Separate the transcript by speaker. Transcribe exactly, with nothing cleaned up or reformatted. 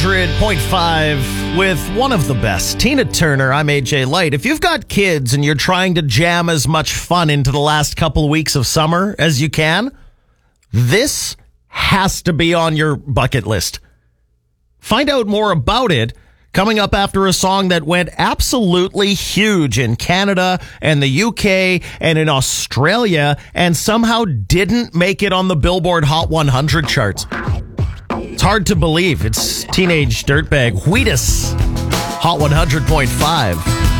Speaker 1: hundred point five with one of the best, Tina Turner. I'm A J Light. If you've got kids and you're trying to jam as much fun into the last couple weeks of summer as you can, this has to be on your bucket list. Find out more about it coming up after a song that went absolutely huge in Canada and the U K and in Australia and somehow didn't make it on the Billboard Hot one hundred charts. It's hard to believe. It's Teenage Dirtbag Wheatus, Hot one hundred point five.